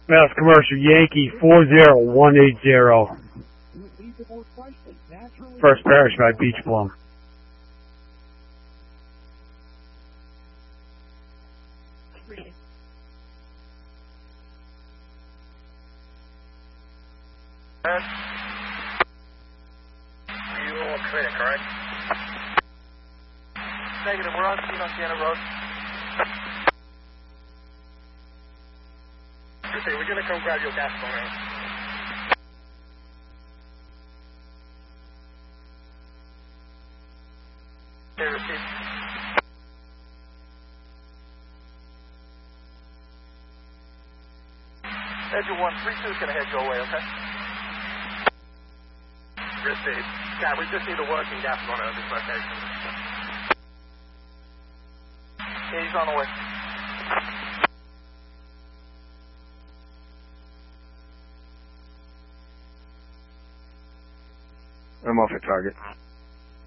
Mass Commercial Yankee 40180. First Parish by Beach Plum. You all clear, correct? Negative, we're on scene on Sienna Road. We're going to come grab your gas phone out. Okay, receive. Edge 132 is going to head your way, okay? Receive. Yeah, we just need a working gas phone out of this location. Yeah, he's on the way. I'm off at target.